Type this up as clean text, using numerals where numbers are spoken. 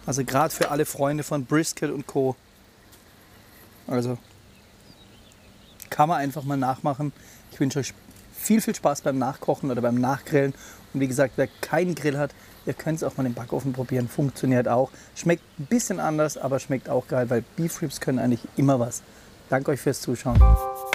Also gerade für alle Freunde von Brisket und Co. Also kann man einfach mal nachmachen. Ich wünsche euch viel Spaß beim Nachkochen oder beim Nachgrillen. Und wie gesagt, wer keinen Grill hat, ihr könnt es auch mal im Backofen probieren. Funktioniert auch. Schmeckt ein bisschen anders, aber schmeckt auch geil, weil Beef Ribs können eigentlich immer was. Danke euch fürs Zuschauen.